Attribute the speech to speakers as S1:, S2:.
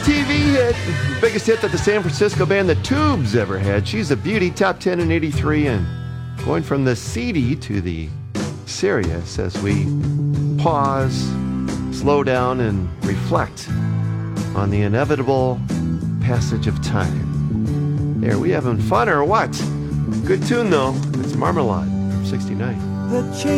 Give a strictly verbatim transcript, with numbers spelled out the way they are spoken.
S1: T V hit. Biggest hit that the San Francisco band The Tubes ever had. She's a beauty, top ten in eighty-three, and going from the seedy to the serious as we pause, slow down, and reflect on the inevitable passage of time. There, we having fun or what? Good tune, though. It's Marmalade from sixty-nine.
S2: The